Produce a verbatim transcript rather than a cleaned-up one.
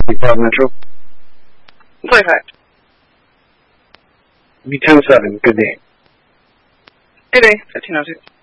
twenty-five Metro. twenty-five. B ten oh seven, good day. Good day, fifteen oh two.